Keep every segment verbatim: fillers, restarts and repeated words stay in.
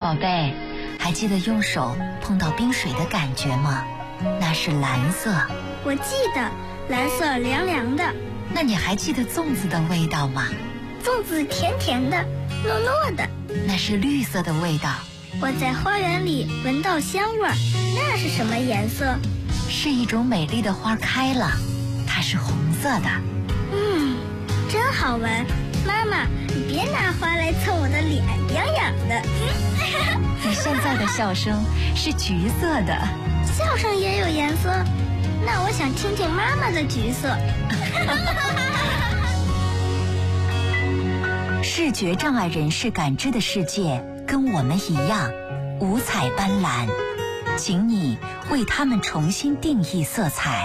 宝贝，还记得用手碰到冰水的感觉吗？那是蓝色。 我记得，蓝色凉凉的。 那你还记得粽子的味道吗？ 粽子甜甜的，糯糯的。 那是绿色的味道。 我在花园里闻到香味儿，那是什么颜色？ 是一种美丽的花开了，它是红色的。 嗯，真好闻。妈妈，你别拿花来蹭我的脸，痒痒的。 你现在的笑声是橘色的。 笑声也有颜色？那我想听听妈妈的橘色。 视觉障碍人士感知的世界跟我们一样五彩斑斓，请你为他们重新定义色彩。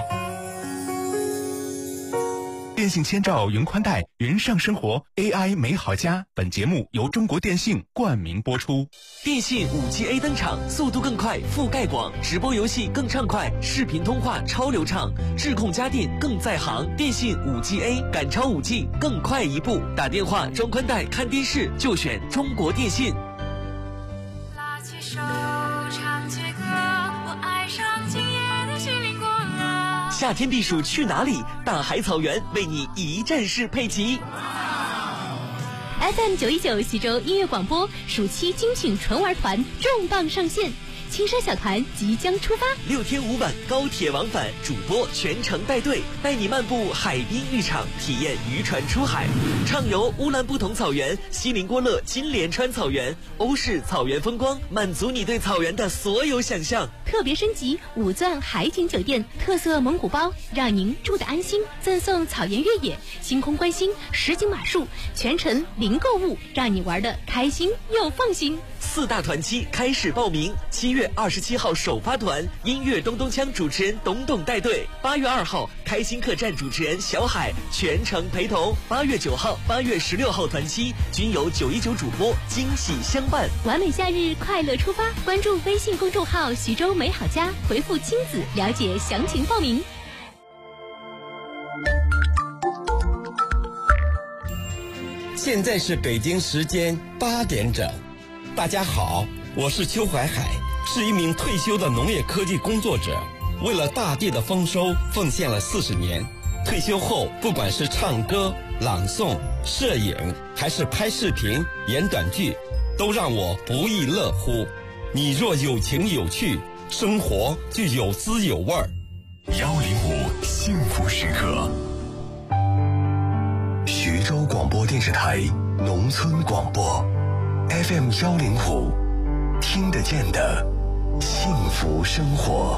电信千兆云宽带，云上生活 A I 美好家。本节目由中国电信冠名播出。 电信 五 G A 登场，速度更快，覆盖广，直播游戏更畅快，视频通话超流畅，智控家电更在行。电信 五 G A 赶超 五 G， 更快一步。打电话、装宽带、看电视就选中国电信。 拉起手，唱起歌，我爱上今夜的心灵光啊！ 夏天避暑去哪里？大海草原为你一站式配齐。 F M 九一九徐州音乐广播暑期精品纯玩团重磅上线，轻奢小团即将出发， 六天五晚高铁往返，主播全程带队，带你漫步海滨浴场，体验渔船出海，畅游乌兰布统草原、锡林郭勒金莲川草原、欧式草原风光，满足你对草原的所有想象。 特别升级五钻海景酒店特色蒙古包，让您住得安心，赠送草原越野、星空观星、实景马术，全程零购物，让你玩得开心又放心。 四大团期开始报名，七月二十七号首发团，音乐咚咚锵主持人董董带队；八月二号开心客栈主持人小海全程陪同；八月九号、八月十六号团期均由九一九主播惊喜相伴。 完美夏日，快乐出发！关注微信公众号徐州美好家，回复亲子了解详情报名。 现在是北京时间八点整。大家好，我是邱怀海，是一名退休的农业科技工作者，为了大地的丰收奉献了四十年。退休后，不管是唱歌、朗诵、摄影，还是拍视频、演短剧，都让我不亦乐乎。你若有情有趣，生活就有滋有味儿。 幺零五幸福时刻，徐州广播电视台农村广播 F M 幺零五，听得见的幸福生活。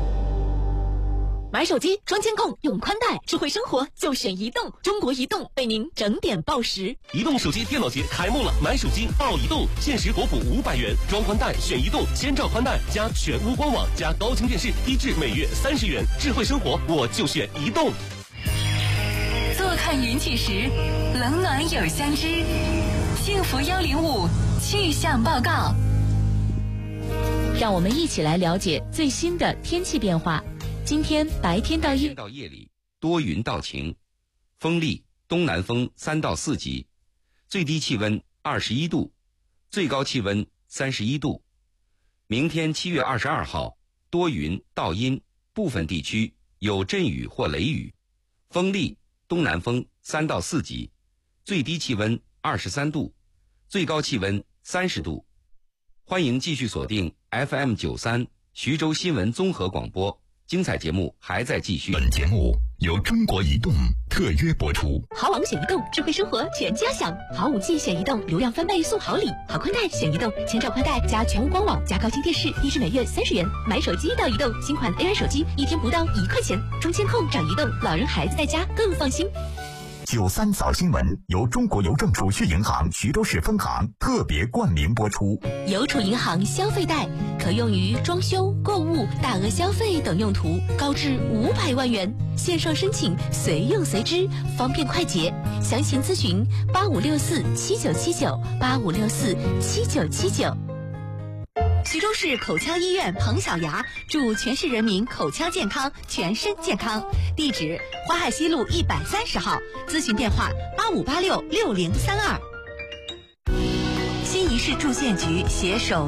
买手机装监控用宽带，智慧生活就选移动。中国移动为您整点报时。 移动手机电脑节开幕了，买手机报移动，限时国补五百元，装宽带选移动，千兆宽带加全屋官网加高清电视，低至每月三十元。智慧生活我就选移动。 坐看云起时，冷暖有相知。幸福幺零五气象报告， 让我们一起来了解最新的天气变化。今天白天到夜到夜里多云到晴，风力东南风三到四级，最低气温二十一度，最高气温三十一度。明天七月二十二号多云到阴，部分地区有阵雨或雷雨，风力东南风三到四级，最低气温二十三度，最高气温三十度。欢迎继续锁定 F M 九三徐州新闻综合广播。精彩节目还在继续。 本节目由中国移动特约播出。 好网选移动，智慧生活全家享。好 五 G 选移动，流量翻倍送好礼。好宽带选移动，千兆宽带加全屋官网加高清电视，低至每月三十元。买手机到移动，新款 A I 手机一天不到一块钱。装监控找移动，老人孩子在家更放心。 九三早新闻由中国邮政储蓄银行徐州市分行特别冠名播出。 邮储银行消费贷可用于装修、购物、大额消费等用途，高至五百万元，线上申请，随用随支，方便快捷。详情咨询八五六四七九七九八五六四七九七九。 徐州市口腔医院彭小牙祝全市人民口腔健康，全身健康。地址：淮海西路一百三十号，咨询电话八五八六六零三二。新一市住建局携手